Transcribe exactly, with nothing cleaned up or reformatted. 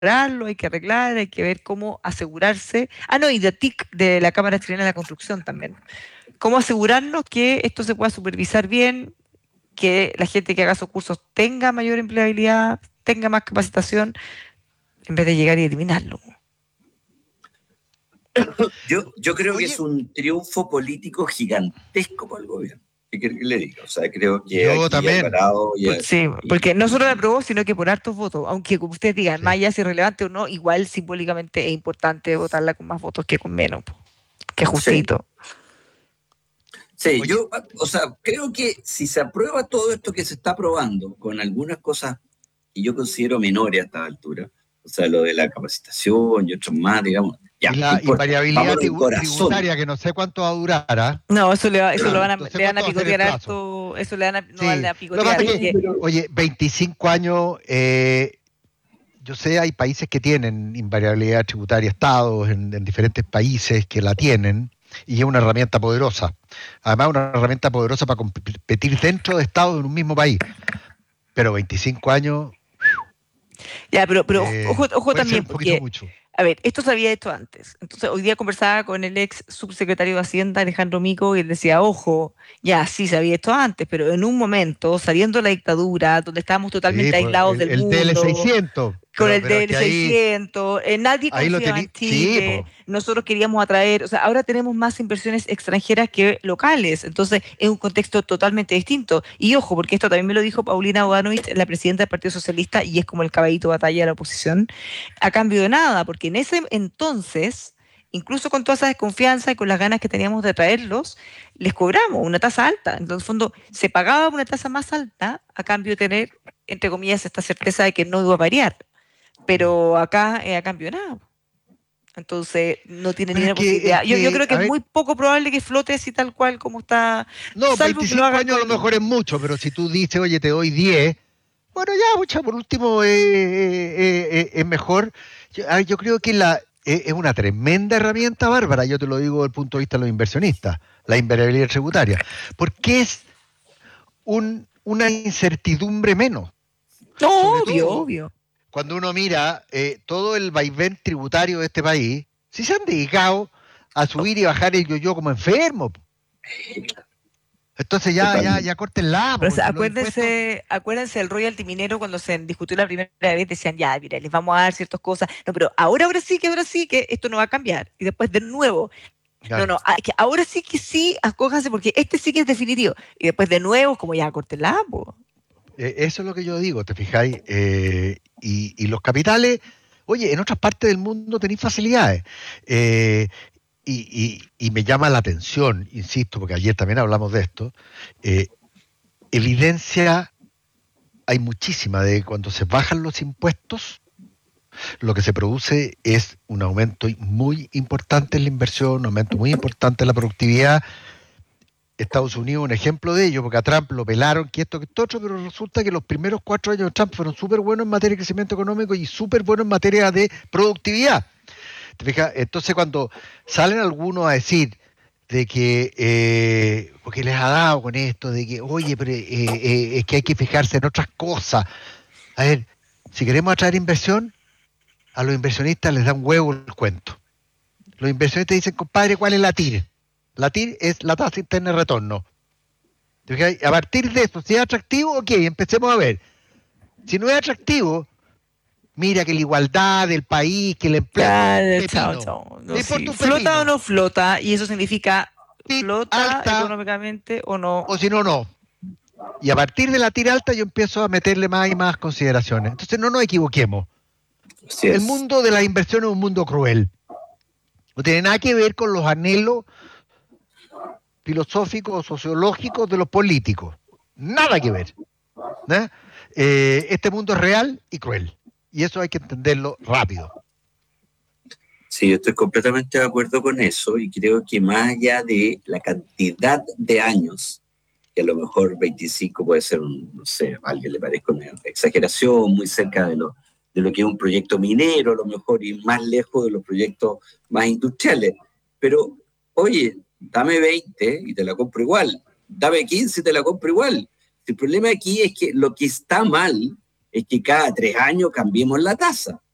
mejorarlo, hay que arreglar, hay que ver cómo asegurarse. Ah, no, y de T I C, de la Cámara Chilena de la Construcción también. Cómo asegurarnos que esto se pueda supervisar bien, que la gente que haga esos cursos tenga mayor empleabilidad, tenga más capacitación, en vez de llegar y eliminarlo. Yo, yo creo Oye, que es un triunfo político gigantesco para el gobierno. ¿Qué quiere que le diga? O sea, creo que yo aquí también. Alvarado y, Por- sí, y, porque no solo la y, aprobó, sino que por hartos votos, aunque como ustedes digan, Sí. más allá si es relevante o no, igual simbólicamente es importante votarla con más votos que con menos, po, que justito. Sí, Oye. yo, o sea, creo que si se aprueba todo esto que se está aprobando, con algunas cosas que yo considero menores a esta altura, o sea, lo de la capacitación y otros más, digamos, ya, Y no la importa, invariabilidad vámonos de tribu- corazón. tributaria, que no sé cuánto va a durar, ¿ah? No, eso, le va- eso lo van a, No sé le van a cuánto va a ser el picotear plazo. harto, eso le van a, no Sí. van a Lo que picotear, pasa es que, porque oye, veinticinco años, eh, yo sé, hay países que tienen invariabilidad tributaria, estados en, en diferentes países que la tienen, y es una herramienta poderosa. Además, una herramienta poderosa para competir dentro de estados en un mismo país. Pero veinticinco años, ya, pero, pero eh, ojo, ojo puede ser también, un poquito porque, mucho. a ver, esto se había hecho antes. Entonces, hoy día conversaba con el ex subsecretario de Hacienda, Alejandro Mico, y él decía, ojo, ya, sí se había hecho antes, pero en un momento, saliendo de la dictadura, donde estábamos Sí, totalmente pues aislados el, del el D L mundo, seiscientos, con pero, el pero es que D L ahí, seiscientos, eh, nadie ahí lo confiaba tení. en Sí, Chile, pues. nosotros queríamos atraer, o sea, ahora tenemos más inversiones extranjeras que locales, entonces es un contexto totalmente distinto. Y ojo, porque esto también me lo dijo Paulina Bodanovich, la presidenta del Partido Socialista, y es como el caballito de batalla de la oposición, a cambio de nada, porque en ese entonces, incluso con toda esa desconfianza y con las ganas que teníamos de atraerlos, les cobramos una tasa alta. Entonces, en el fondo, se pagaba una tasa más alta a cambio de tener, entre comillas, esta certeza de que no iba a variar. Pero acá es a cambio de nada. Entonces, no tiene ni Pero es una que, es posibilidad. Yo, yo que, creo que a es ver, muy poco probable que flote así tal cual como está, no, salvo que lo veinticinco hagan años a lo con... mejor es mucho, pero si tú dices, oye, te doy diez, bueno, ya, mucha, por último, eh, eh, eh, es mejor. Yo, a ver, yo creo que la, eh, es una tremenda herramienta, Bárbara, yo te lo digo desde el punto de vista de los inversionistas, la invariabilidad tributaria, porque es un, una incertidumbre menos, No, sobre obvio, todo obvio. cuando uno mira eh, todo el vaivén tributario de este país, si se han dedicado a subir y bajar el yo-yo como enfermo. Entonces ya, ya, Totalmente. ya córtenla, Pero, o sea, porque los impuestos. acuérdense, acuérdense del royalty minero cuando se discutió la primera vez, decían, ya, mira, les vamos a dar ciertas cosas. No, pero ahora, ahora sí que, ahora sí que esto no va a cambiar. Y después de nuevo, no, Claro, no, a- que ahora sí que sí, acójanse porque este sí que es definitivo. Y después de nuevo, como ya, córtenla, po. eh, eso es lo que yo digo, ¿te fijáis? Eh, y, y los capitales, oye, en otras partes del mundo tenéis facilidades. Eh, y, y- y me llama la atención, insisto, porque ayer también hablamos de esto, eh, evidencia hay muchísima de cuando se bajan los impuestos, lo que se produce es un aumento muy importante en la inversión, un aumento muy importante en la productividad. Estados Unidos un ejemplo de ello, porque a Trump lo pelaron, que esto, que esto otro, pero resulta que los primeros cuatro años de Trump fueron súper buenos en materia de crecimiento económico y súper buenos en materia de productividad. ¿Te fijas? Entonces cuando salen algunos a decir de que, eh, porque les ha dado con esto, de que, oye, pero eh, eh, es que hay que fijarse en otras cosas. A ver, si queremos atraer inversión, a los inversionistas les da un huevo el cuento. Los inversionistas dicen, compadre, ¿cuál es la T I R? La T I R es la tasa interna de retorno. ¿Te fijas? A partir de eso, si es atractivo, ok, empecemos a ver. Si no es atractivo, mira que la igualdad del país, que el empleo, Ya, chao, pepino. chao. No, Me sí. importa un ¿Flota o pepino. no flota? Y eso significa, T I R ¿flota alta económicamente o no? o si no, no. Y a partir de la T I R alta yo empiezo a meterle más y más consideraciones. Entonces no nos equivoquemos. Así El es. mundo de la inversión es un mundo cruel. No tiene nada que ver con los anhelos filosóficos o sociológicos de los políticos. Nada que ver. ¿eh? Eh, este mundo es real y cruel. Y eso hay que entenderlo rápido. Sí, yo estoy completamente de acuerdo con eso y creo que más allá de la cantidad de años, que a lo mejor veinticinco puede ser, un, no sé, a alguien le parezca una exageración, muy cerca de lo, de lo que es un proyecto minero, a lo mejor, y más lejos de los proyectos más industriales. Pero, oye, dame veinte y te la compro igual, dame quince y te la compro igual. El problema aquí es que lo que está mal es que cada tres años cambiemos la tasa.